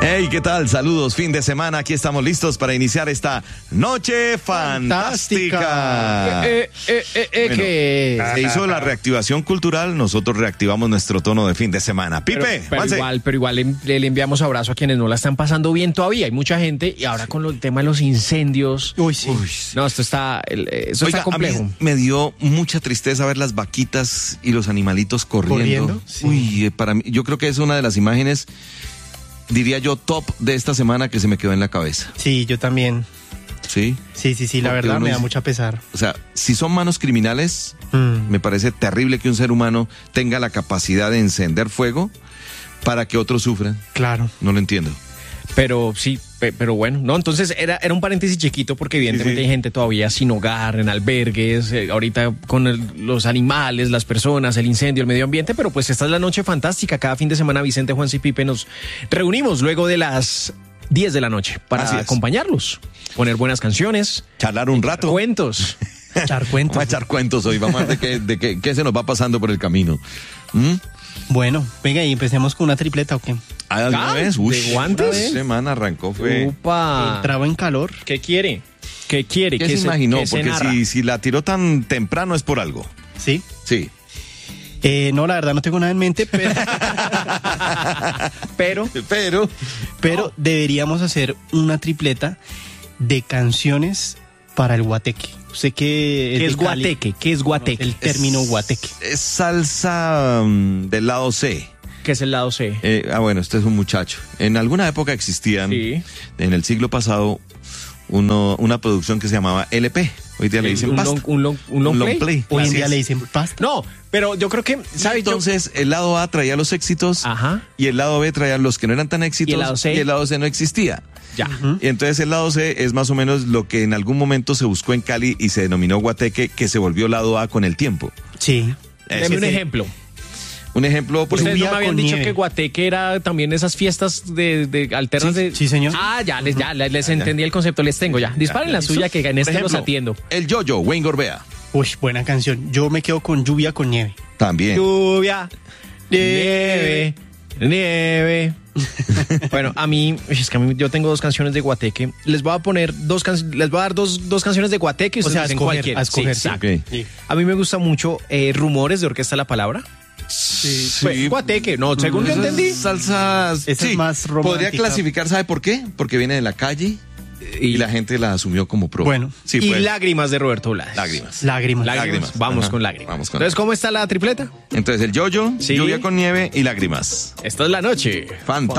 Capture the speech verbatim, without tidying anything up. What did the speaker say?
Hey, ¿qué tal? Saludos, fin de semana. Aquí estamos listos para iniciar esta noche fantástica. Eh, eh, eh, eh, Bueno, que... se hizo la reactivación cultural, nosotros reactivamos nuestro tono de fin de semana. Pipe, Pero, pero Juanse. igual, pero igual le, le enviamos abrazo a quienes no la están pasando bien todavía. Hay mucha gente y ahora con el tema de los incendios. Uy, sí. Uy. No, esto está, el- eso Oiga, está complejo. a mí me dio mucha tristeza ver las vaquitas y los animalitos corriendo. Corriendo, sí. Uy, eh, para mí, yo creo que es una de las imágenes, diría yo, top de esta semana que se me quedó en la cabeza. Sí, yo también. ¿Sí? Sí, sí, sí, la Porque verdad uno me da dice- mucha pesar. O sea, si son manos criminales, Mm. me parece terrible que un ser humano tenga la capacidad de encender fuego para que otros sufran. Claro. No lo entiendo. Pero sí, pe- pero bueno, no, entonces era, era un paréntesis chiquito porque evidentemente Sí, sí. hay gente todavía sin hogar, en albergues, eh, ahorita con el- los animales, las personas, el incendio, el medio ambiente, pero pues esta es la noche fantástica. Cada fin de semana Vicente, Juan y Pipe nos reunimos luego de las diez de la noche Así para es. acompañarlos, poner buenas canciones, Charlar un rato. cuentos. Echar cuentos. Vamos a echar cuentos hoy. Vamos a ver de qué, de qué, qué se nos va pasando por el camino. ¿Mm? Bueno, venga, y empecemos con una tripleta, ¿o qué? ¿Ah, ¿Alguna Ah, vez? ¿de Ush, guantes? esta semana arrancó, fue... Upa. Entraba en calor. ¿Qué quiere? ¿Qué quiere? ¿Qué se imaginó? qué se Porque narra? si, si la tiró tan temprano es por algo. ¿Sí? Sí. Eh, no, la verdad no tengo nada en mente, pero, Pero Pero... pero deberíamos hacer una tripleta de canciones para el guateque. Usted que ¿qué de es Cali, guateque? ¿Qué es guateque? El término Es- guateque. Es salsa mm, del lado C. ¿Qué es el lado C? Eh, ah, bueno, este es un muchacho. En alguna época existían, Sí. en el siglo pasado, uno, una producción que se llamaba L P. Hoy día le dicen un pasta. long, un long, un long play. Hoy en Así día es. le dicen pasta. No, pero yo creo que, ¿sabes? Entonces, el lado A traía los éxitos Ajá. y el lado B traía los que no eran tan éxitos ¿Y el lado C? y el lado C no existía. Ya. Y entonces el lado C es más o menos lo que en algún momento se buscó en Cali y se denominó guateque, que se volvió lado A con el tiempo. Sí. Eso. Deme un sí. ejemplo. Un ejemplo, por Ustedes ejemplo, no me habían con dicho nieve. que Guateque era también esas fiestas de, de alternas Sí, de... sí, señor. Ah, ya, les, ya, les entendí el concepto, les tengo ya. Disparen la suya que en por este los ejemplo, atiendo. el Yo-Yo, Wayne Gorbea. Uy, buena canción. Yo me quedo con Lluvia con Nieve. También. Lluvia, nieve, nieve. Bueno, a mí, es que a mí yo tengo dos canciones de Guateque. Les voy a poner dos canciones, les voy a dar dos, dos canciones de Guateque. O ustedes sea, a dicen escoger, cualquiera. a escoger, Sí, sí. exacto. Ok. Sí. A mí me gusta mucho eh, Rumores de Orquesta La Palabra. Sí. Pues, Guateque, no, según yo Esa es entendí. Salsa. Esa es sí, más romántica. Podría clasificar, ¿sabe por qué? Porque viene de la calle y, la gente la asumió como propia. Bueno. sí, y pues, Lágrimas de Roberto Blades. lágrimas. Lágrimas. Lágrimas. Lágrimas. Vamos Ajá. con lágrimas. Vamos con Entonces, ¿cómo está la tripleta? Entonces el Yo-Yo, Sí. Lluvia con Nieve y Lágrimas. Esta es la noche. Fantástico.